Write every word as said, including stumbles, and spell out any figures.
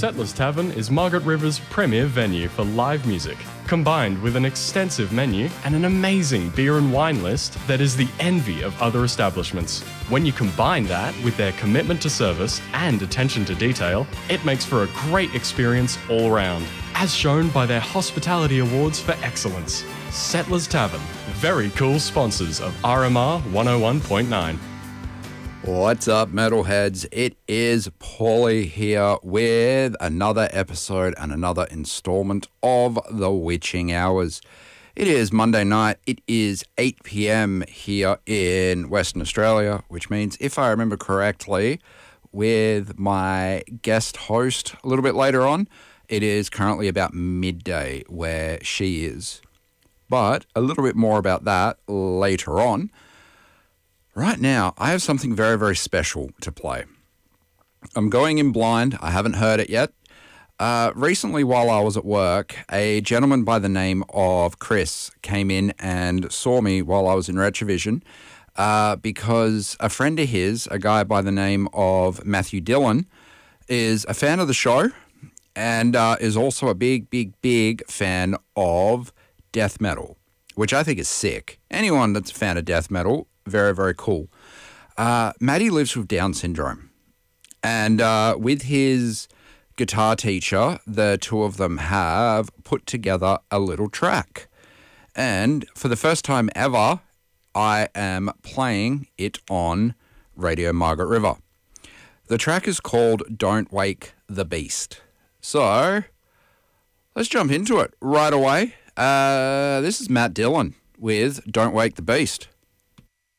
Settlers Tavern is Margaret River's premier venue for live music, combined with an extensive menu and an amazing beer and wine list that is the envy of other establishments. When you combine that with their commitment to service and attention to detail, it makes for a great experience all round, as shown by their hospitality awards for excellence. Settlers Tavern, very cool sponsors of R M R one oh one point nine. What's up, metalheads? It is Paulie here with another episode and another installment of The Witching Hours. It is Monday night. It is eight p.m. here in Western Australia, which means, if I remember correctly, with my guest host a little bit later on, it is currently about midday where she is. But a little bit more about that later on. Right now, I have something very, very special to play. I'm going in blind. I haven't heard it yet. Uh, recently, while I was at work, a gentleman by the name of Chris came in and saw me while I was in Retrovision uh, because a friend of his, a guy by the name of Matthew Dillon, is a fan of the show and uh, is also a big, big, big fan of death metal, which I think is sick. Anyone that's a fan of death metal, very, very cool. Uh, Matty lives with Down syndrome. And uh, with his guitar teacher, the two of them have put together a little track. And for the first time ever, I am playing it on Radio Margaret River. The track is called Don't Wake the Beast. So, let's jump into it right away. Uh, this is Matt Dillon with Don't Wake the Beast.